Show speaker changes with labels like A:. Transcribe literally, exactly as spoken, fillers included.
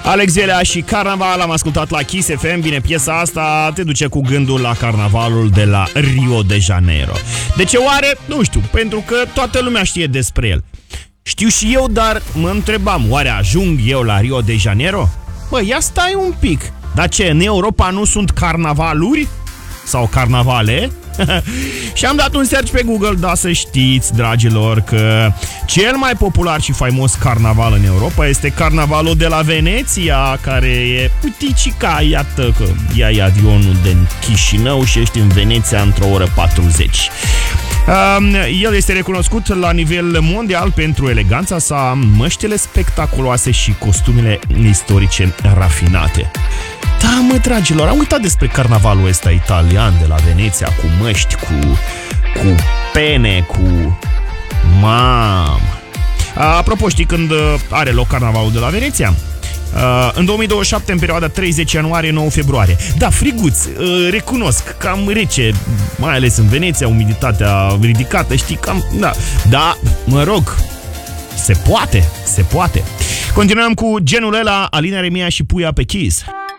A: Alex Velea și Carnaval am ascultat la Kiss F M. Bine, piesa asta te duce cu gândul la carnavalul de la Rio de Janeiro. De ce oare? Nu știu, pentru că toată lumea știe despre el. Știu și eu, dar mă întrebam, oare ajung eu la Rio de Janeiro? Bă, ia stai un pic. Dar ce, în Europa nu sunt carnavaluri? Sau carnavale? Și am dat un search pe Google, da, să știți, dragilor, că cel mai popular și faimos carnaval în Europa este carnavalul de la Veneția, care e puticica, iată că iai avionul din Chișinău și ești în Veneția într-o oră patruzeci. El este recunoscut la nivel mondial pentru eleganța sa, măștile spectaculoase și costumele istorice rafinate. Da, mă, dragilor, am uitat despre carnavalul ăsta italian de la Veneția, cu măști, cu, cu pene, cu... Mamă! Apropo, știi când are loc carnavalul de la Veneția? În două mii douăzeci și șapte, în perioada treizeci ianuarie nouă februarie. Da, friguț, recunosc, cam rece, mai ales în Veneția, umiditatea ridicată, știi, cam... Da, da, mă rog, se poate, se poate. Continuăm cu genul ăla, Alina Remia și Puia pe Kiss.